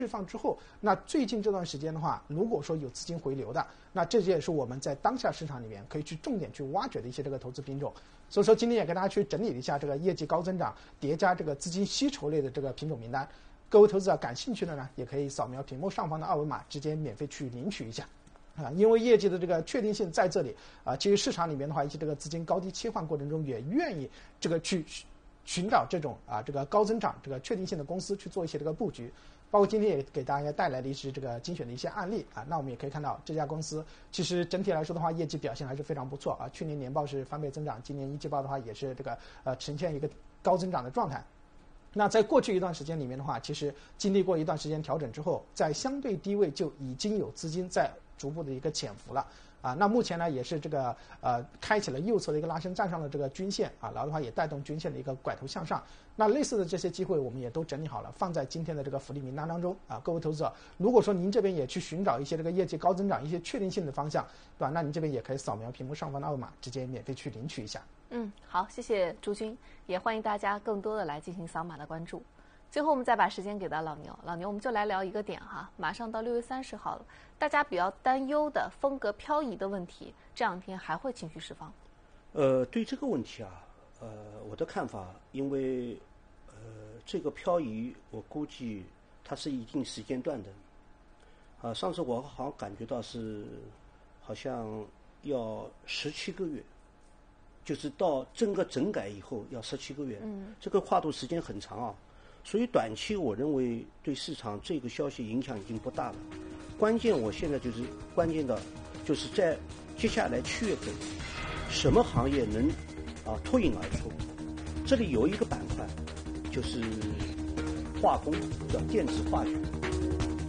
释放之后，那最近这段时间的话，如果说有资金回流的，那这也是我们在当下市场里面可以去重点去挖掘的一些这个投资品种。所以说今天也给大家去整理了一下这个业绩高增长叠加这个资金吸筹类的这个品种名单。各位投资者感兴趣的呢，也可以扫描屏幕上方的二维码，直接免费去领取一下。因为业绩的这个确定性在这里其实市场里面的话，一些这个资金高低切换过程中也愿意这个去寻找这种这个高增长这个确定性的公司去做一些这个布局。包括今天也给大家带来了一些这个精选的一些案例那我们也可以看到这家公司其实整体来说的话，业绩表现还是非常不错去年年报是翻倍增长，今年一季报的话也是这个呈现一个高增长的状态。那在过去一段时间里面的话，其实经历过一段时间调整之后，在相对低位就已经有资金在逐步的一个潜伏了那目前呢也是这个开启了右侧的一个拉升，站上了这个均线然后的话也带动均线的一个拐头向上。那类似的这些机会我们也都整理好了，放在今天的这个福利名单当中各位投资者，如果说您这边也去寻找一些这个业绩高增长一些确定性的方向，对吧？那您这边也可以扫描屏幕上方的二维码，直接免费去领取一下。 好，谢谢朱军，也欢迎大家更多的来进行扫码的关注。最后我们再把时间给到老牛，老牛我们就来聊一个点马上到6月30号了，大家比较担忧的风格漂移的问题，这两天还会情绪释放？ 对这个问题我的看法，因为这个漂移我估计它是一定时间段的上次我好像感觉到是好像要17个月，就是到整个整改以后要17个月，这个跨度时间很长所以短期我认为对市场这个消息影响已经不大了。关键我现在关键的就是在接下来7月份，什么行业能脱颖而出？这里有一个板块就是化工，叫电子化学。